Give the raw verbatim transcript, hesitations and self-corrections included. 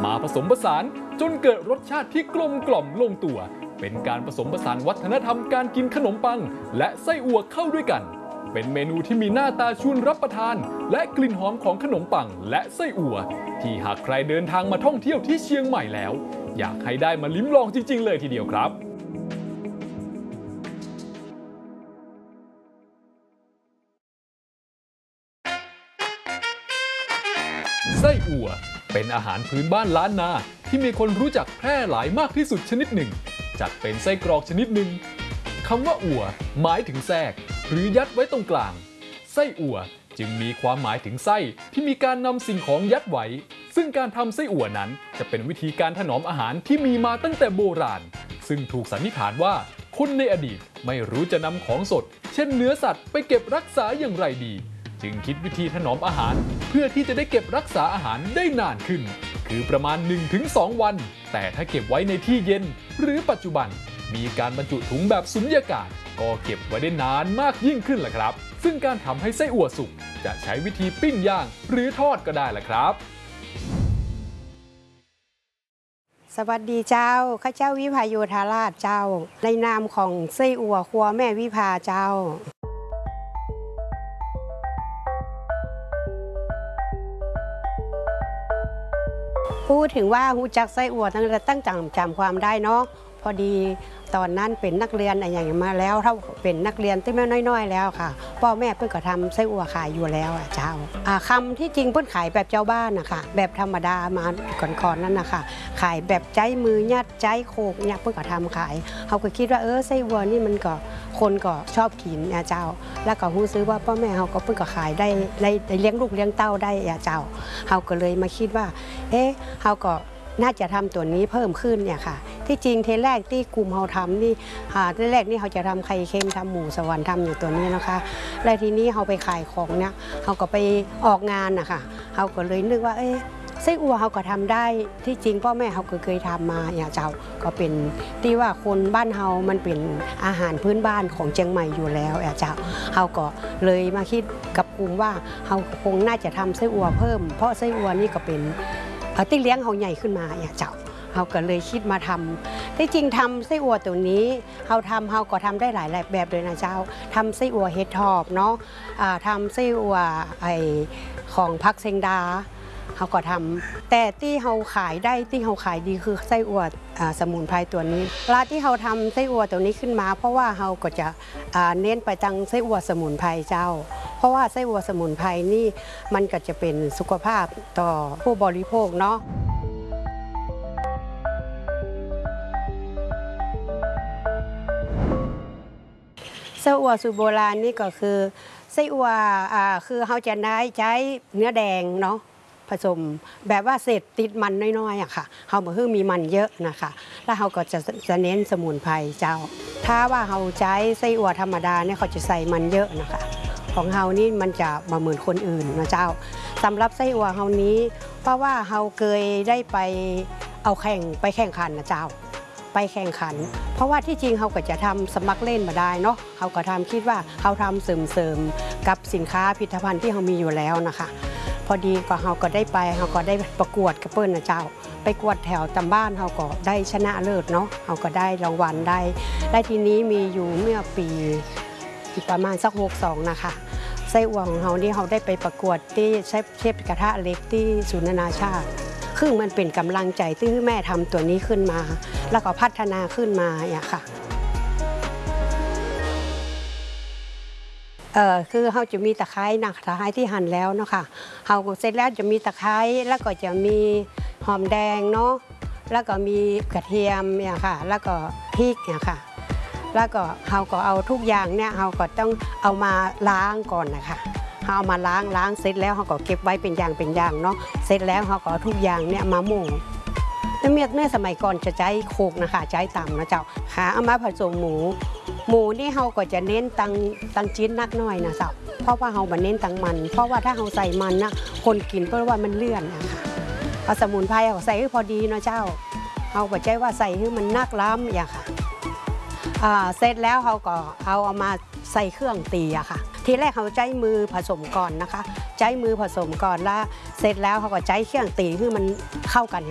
มาผสมผสานจนเกิดรสชาติที่กลมกล่อมลงตัวเป็นการผสมผสานวัฒนธรรมการกินขนมปังและไส้อั่วเข้าด้วยกันเป็นเมนูที่มีหน้าตาชวนรับประทานและกลิ่นหอมของขนมปังและไส้อั่วที่หากใครเดินทางมาท่องเที่ยวที่เชียงใหม่แล้วอยากให้ได้มาลิ้มลองจริงๆเลยทีเดียวครับไส้อั่วเป็นอาหารพื้นบ้านล้านนาที่มีคนรู้จักแพร่หลายมากที่สุดชนิดหนึ่งจัดเป็นไส้กรอกชนิดหนึ่งคำว่าอั่วหมายถึงแทรกหรือยัดไว้ตรงกลางไส้อั่วจึงมีความหมายถึงไส้ที่มีการนำสิ่งของยัดไว้ซึ่งการทำไส้อั่วนั้นจะเป็นวิธีการถนอมอาหารที่มีมาตั้งแต่โบราณซึ่งถูกสันนิษฐานว่าคนในอดีตไม่รู้จะนำของสดเช่นเนื้อสัตว์ไปเก็บรักษาอย่างไรดีจึงคิดวิธีถนอมอาหารเพื่อที่จะได้เก็บรักษาอาหารได้นานขึ้นคือประมาณ หนึ่งถึงสอง วันแต่ถ้าเก็บไว้ในที่เย็นหรือปัจจุบันมีการบรรจุถุงแบบสุญญากาศก็เก็บไว้ได้นานมากยิ่งขึ้นแหละครับซึ่งการทำให้ไส้อั่วสุกจะใช้วิธีปิ้งย่างหรือทอดก็ได้แหละครับสวัสดีเจ้าข้าเจ้าวิภาโยธาราชเจ้าในนามของไส้อั่วครัวแม่วิภาเจ้าพูดถึงว่าหูจักไส้อั่วตั้งแต่ตั้งจำจำความได้เนาะพอดีตอนนั้นเป็นนักเรียนอะไรอย่างมาแล้วถ้าเป็นนักเรียนที่ไม่น้อยๆแล้วค่ะพ่อแม่เพิ่งก็ทำไส้อั่วขายอยู่แล้วอ่ะเจ้าคำที่จริงเพิ่งขายแบบเจ้าบ้านนะคะแบบธรรมดามาก่อนๆนั่นนะคะขายแบบใจมือยัดใจโคกเนี่ยเพิ่งก็ทำขายเขาก็คิดว่าเออไส้อั่วนี่มันก็คนก็ชอบกินเนี่ยเจ้าแล้วก็รู้ซื้อว่าพ่อแม่เขาก็เพิ่งก็ขายได้ได้เลี้ยงลูกเลี้ยงเต้าได้อ่ะเจ้าเขาก็เลยมาคิดว่าเอ๊ะเขาก็น่าจะทำตัวนี้เพิ่มขึ้นเนี่ยค่ะที่จริงเทแรกที่กลุ่มเขาทำนี่เทแรกนี่เขาจะทำไข่เค็มทำหมูสวรรค์ทำอยู่ตัวนี้นะคะแล้วทีนี้เขาไปขายของเนี่ยเขาก็ไปออกงานนะคะเขาก็เลยนึกว่าเอ๊ะไส้อั่วเขาก็ทำได้ที่จริงพ่อแม่เขาก็เคยทำมาอย่างเจ้าก็เป็นที่ว่าคนบ้านเฮามันเป็นอาหารพื้นบ้านของเชียงใหม่อยู่แล้วอย่างเจ้าเขาก็เลยมาคิดกับกลุ่มว่าเขาคงน่าจะทำไส้อั่วเพิ่มเพราะไส้อั่วนี่ก็เป็นที่เลี้ยงเขาใหญ่ขึ้นมาอย่างเจ้าเขาก็เลยคิดมาทำที่จริงทำไส้อั่วตัวนี้เขาทำเขาก็ทำได้หลายแบบเลยนะเจ้าทำไส้อั่วเห็ดทอบเนาะทำไส้อั่วไอของพักเซงดาเขาก็ทำแต่ที่เขาขายได้ที่เขาขายดีคือไส้อั่วสมุนไพรตัวนี้ร้านที่เขาทำไส้อั่วตัวนี้ขึ้นมาเพราะว่าเขาก็จะเน้นไปทางไส้อั่วสมุนไพรเจ้าเพราะว่าไส้อั่วสมุนไพรนี่มันก็จะเป็นสุขภาพต่อผู้บริโภคเนาะไส้อั่วสูตรโบราณนี่ก็คือไส้อั่วคือเขาจะได้ใช้เนื้อแดงเนาะผสมแบบว่าเศษติดมันน้อยๆอะค่ะเขาบอกคือมีมันเยอะนะคะแล้วเขาก็จะจะเน้นสมุนไพรเจ้าถ้าว่าเขาใช้ไส้อั่วธรรมดาเนี่ยเขาจะใส่มันเยอะนะคะของเขานี่มันจะมาเหมือนคนอื่นนะเจ้าสำหรับไส้อั่วเขานี้เพราะว่าเขาเคยได้ไปเอาแข่งไปแข่งขันนะเจ้าไปแข่งขันเพราะว่าที่จริงเขาก็จะทำสมัครเล่นมาได้เนาะเขาก็ทำคิดว่าเขาทำเสริมๆกับสินค้าผลิตภัณฑ์ที่เขามีอยู่แล้วนะคะพอดีก็เขาก็ได้ไปเขาก็ได้ประกวดกับเปิ้ลนะเจ้าไปกวดแถวตำบ้านเขาก็ได้ชนะเลิศเนาะเขาก็ได้รางวัลได้ได้ทีนี้มีอยู่เมื่อปีประมาณสักหกสองนะคะไส้อั่วของเขานี่เขาได้ไปประกวดที่เชฟเชฟกระทะเล็กที่ศูนย์นานาชาติคือมันเป็นกำลังใจที่แม่ทำตัวนี้ขึ้นมาแล้วก็พัฒนาขึ้นมาอย่างค่ะเออคือเขาจะมีตะไคร้นะตะไคร้ที่หั่นแล้วเนาะค่ะเขาเสร็จแล้วจะมีตะไคร้แล้วก็จะมีหอมแดงเนาะแล้วก็มีกระเทียมเนี่ยค่ะแล้วก็พริกเนี่ยค่ะแล้วก็เขาก็เอาทุกอย่างเนี่ยเขาก็ต้องเอามาล้างก่อนนะคะเขาเอามาล้างล้างเสร็จแล้วเขาก็เก็บไว้เป็นอย่างเป็นอย่างเนาะเสร็จแล้วเขาก็ทุกอย่างเนี่ยมาหม่งเมื่อเมื่อสมัยก่อนจะใช้โคกนะคะใช้ต่ำนะเจ้าขาเอามาผสมหมูหมูนี่เขาก็จะเน้นตังตังชิ้นนักน้อยนะเจ้าเพราะว่าเขาบันเน้นตังมันเพราะว่าถ้าเขาใส่มันนะคนกินเพราะว่ามันเลื่อนนะคะเอาสมุนไพรเขาใส่ให้พอดีนะเจ้าเขาบอกใจว่าใส่ให้มันนักล้ำอย่างค่ะเสร็จแล้วเขาก็เอาเอามาใส่เครื่องตีอะค่ะทีแรกเขาใช้มือผสมก่อนนะคะใช้มือผสมก่อนแล้วเสร็จแล้วเขาก็ใช้เครื่องตีให้มันเข้ากัน